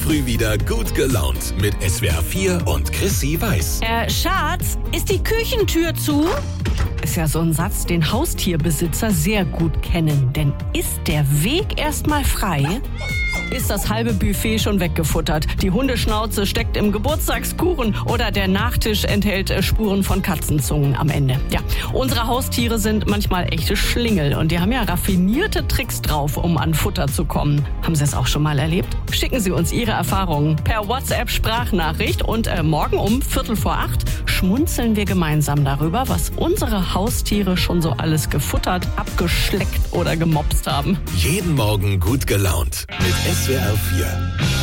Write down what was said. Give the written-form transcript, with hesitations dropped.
Früh wieder gut gelaunt mit SWR 4 und Chrissy Weiß. Schatz, ist die Küchentür zu? Ist ja so ein Satz, den Haustierbesitzer sehr gut kennen. Denn ist der Weg erstmal frei, ist das halbe Buffet schon weggefuttert. Die Hundeschnauze steckt im Geburtstagskuchen oder der Nachtisch enthält Spuren von Katzenzungen am Ende. Ja, unsere Haustiere sind manchmal echte Schlingel und die haben ja raffinierte Tricks drauf, um an Futter zu kommen. Haben Sie es auch schon mal erlebt? Schicken Sie uns Ihre Erfahrungen per WhatsApp-Sprachnachricht und morgen um 7:45 schmunzeln wir gemeinsam darüber, was unsere Haustiere schon so alles gefuttert, abgeschleckt oder gemopst haben. Jeden Morgen gut gelaunt mit SWR 4.